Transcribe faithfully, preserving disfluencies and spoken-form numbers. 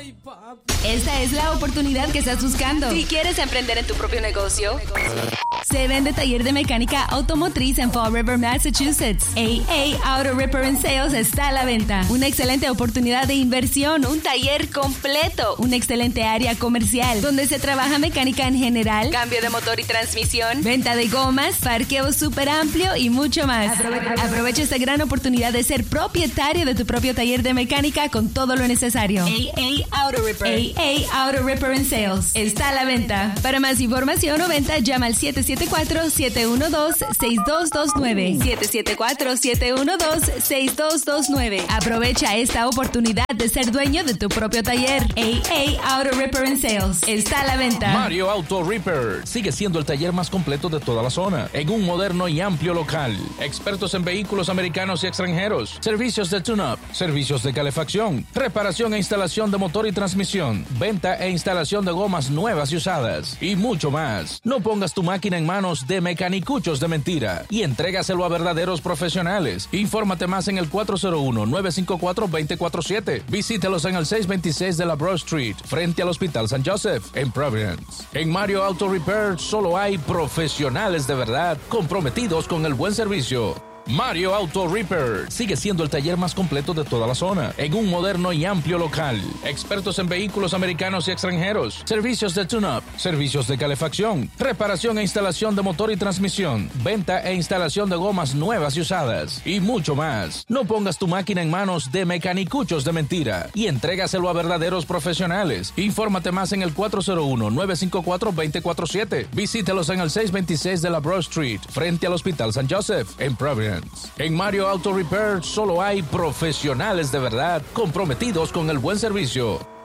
Esta es la oportunidad que estás buscando. Si quieres emprender en tu propio negocio, se vende taller de mecánica automotriz en Fall River, Massachusetts. A A Auto Repair and Sales está a la venta. Una excelente oportunidad de inversión, un taller completo, una excelente área comercial donde se trabaja mecánica en general, cambio de motor y transmisión, venta de gomas, parqueo súper amplio y mucho más. Aprovecha, aprovecha esta gran oportunidad de ser propietario de tu propio taller de mecánica con todo lo necesario. A A Auto Repair. A A Auto Repair and Sales está a la venta. Para más información o venta, llama al siete siete cuatro, siete uno dos, seis dos dos nueve. siete siete cuatro, siete uno dos, seis dos dos nueve. Aprovecha esta oportunidad de ser dueño de tu propio taller. A A Auto Repair and Sales está a la venta. Mario Auto Repair sigue siendo el taller más completo de toda la zona, en un moderno y amplio local. Expertos en vehículos americanos y extranjeros, servicios de tune-up, servicios de calefacción, reparación e instalación de motor y transmisión, venta e instalación de gomas nuevas y usadas, y mucho más. No pongas tu máquina en manos de mecanicuchos de mentira y entrégaselo a verdaderos profesionales. Infórmate más en el cuatro cero uno, nueve cinco cuatro, dos cero cuatro siete. Visítelos en el seiscientos veintiséis de la Broad Street, frente al Hospital San Joseph, en Providence. En Mario Auto Repair solo hay profesionales de verdad comprometidos con el buen servicio. Mario Auto Repair sigue siendo el taller más completo de toda la zona, en un moderno y amplio local. Expertos en vehículos americanos y extranjeros, servicios de tune-up, servicios de calefacción, reparación e instalación de motor y transmisión, venta e instalación de gomas nuevas y usadas, y mucho más. No pongas tu máquina en manos de mecanicuchos de mentira y entrégaselo a verdaderos profesionales. Infórmate más en el cuatro cero uno, nueve cinco cuatro, dos cero cuatro siete. Visítelos en el seiscientos veintiséis de la Broad Street, frente al Hospital San Joseph, en Providence. En Mario Auto Repair solo hay profesionales de verdad comprometidos con el buen servicio.